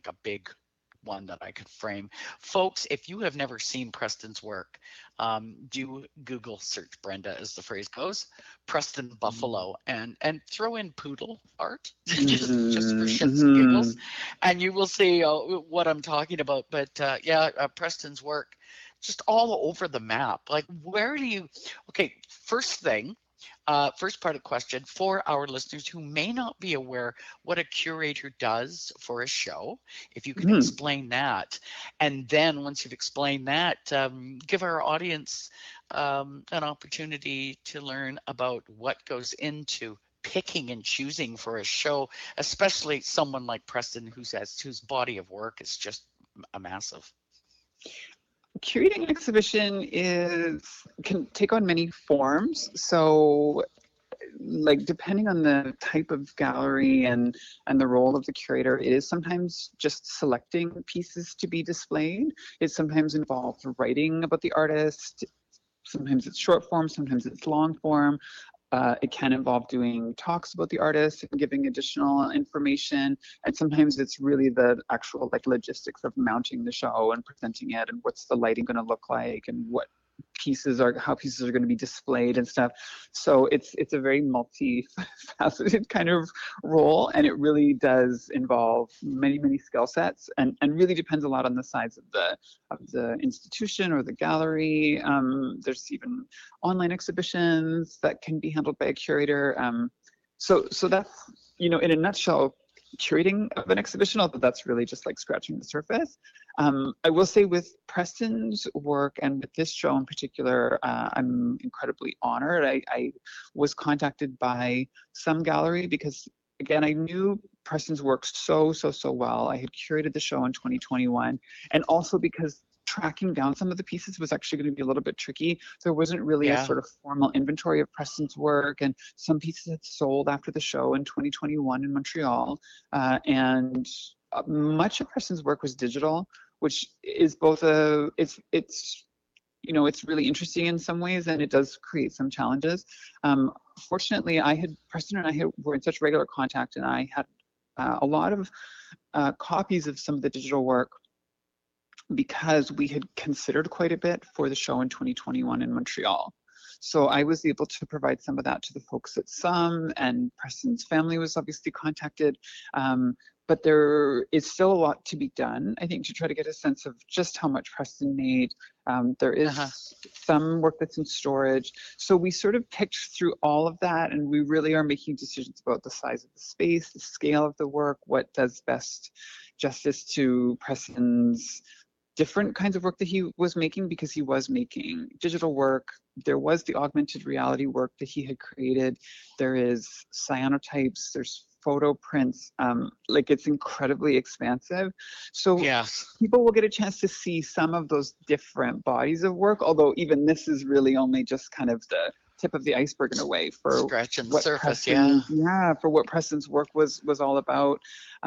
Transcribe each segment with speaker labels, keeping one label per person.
Speaker 1: like a big one that I could frame. Folks, if you have never seen Preston's work, do Google search Brenda, as the phrase goes, Preston Buffalo, and throw in poodle art, just for shits and giggles, and you will see what I'm talking about. But Preston's work, just all over the map. Like, where do you? Okay, first thing. First part of the question for our listeners who may not be aware what a curator does for a show, if you can explain that. And then once you've explained that, give our audience an opportunity to learn about what goes into picking and choosing for a show, especially someone like Preston whose body of work is just a massive.
Speaker 2: Curating an exhibition can take on many forms. So, like, depending on the type of gallery and the role of the curator, it is sometimes just selecting pieces to be displayed. It sometimes involves writing about the artist. Sometimes it's short form, sometimes it's long form. It can involve doing talks about the artist and giving additional information. And sometimes it's really the actual logistics of mounting the show and presenting it, and what's the lighting going to look like, and how pieces are going to be displayed and stuff. So it's a very multifaceted kind of role, and it really does involve many skill sets, and really depends a lot on the size of the institution or the gallery. There's even online exhibitions that can be handled by a curator. So that's, in a nutshell, curating of an exhibition, although that's really just like scratching the surface. I will say with Preston's work and with this show in particular, I'm incredibly honored. I was contacted by some gallery because, again, I knew Preston's work so well. I had curated the show in 2021, and also because tracking down some of the pieces was actually going to be a little bit tricky. There wasn't really a sort of formal inventory of Preston's work, and some pieces had sold after the show in 2021 in Montreal, and much of Preston's work was digital, which is both it's really interesting in some ways, and it does create some challenges. Fortunately, Preston and I were in such regular contact, and I had a lot of copies of some of the digital work, because we had considered quite a bit for the show in 2021 in Montreal. So I was able to provide some of that to the folks at SUM, and Preston's family was obviously contacted. But there is still a lot to be done, I think, to try to get a sense of just how much Preston made. There is some work that's in storage. So we sort of picked through all of that, and we really are making decisions about the size of the space, the scale of the work, what does best justice to Preston's different kinds of work that he was making, because he was making digital work. There was the augmented reality work that he had created. There is cyanotypes, there's photo prints, it's incredibly expansive. So people will get a chance to see some of those different bodies of work, although even this is really only just kind of the tip of the iceberg in a way for
Speaker 1: scratching the surface.
Speaker 2: For what Preston's work was all about.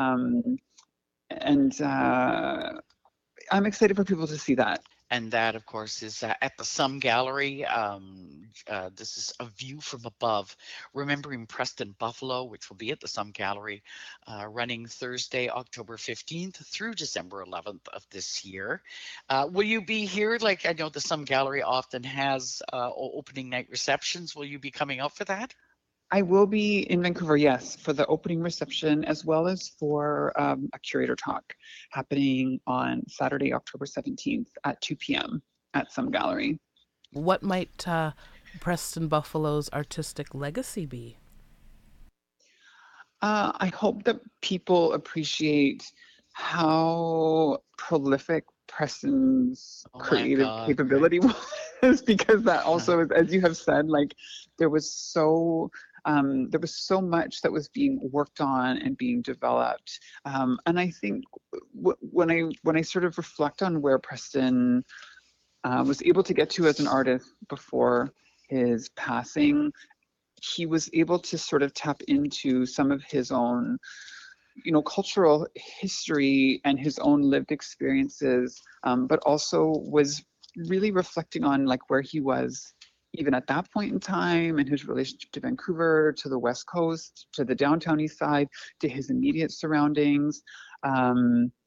Speaker 2: I'm excited for people to see that.
Speaker 1: And that, of course, is at the SUM Gallery. This is a view from above, remembering Preston Buffalo, which will be at the SUM Gallery, running Thursday, October 15th through December 11th of this year. Will you be here? Like, I know the SUM Gallery often has opening night receptions. Will you be coming out for that?
Speaker 2: I will be in Vancouver, yes, for the opening reception, as well as for a curator talk happening on Saturday, October 17th at 2 p.m. at SUM Gallery.
Speaker 3: What might Preston Buffalo's artistic legacy be?
Speaker 2: I hope that people appreciate how prolific Preston's creative capability was, because that also, as you have said, there was so much that was being worked on and being developed, and I think when I sort of reflect on where Preston was able to get to as an artist before his passing, he was able to sort of tap into some of his own cultural history and his own lived experiences, but also was really reflecting on where he was even at that point in time, and his relationship to Vancouver, to the West Coast, to the downtown East Side, to his immediate surroundings.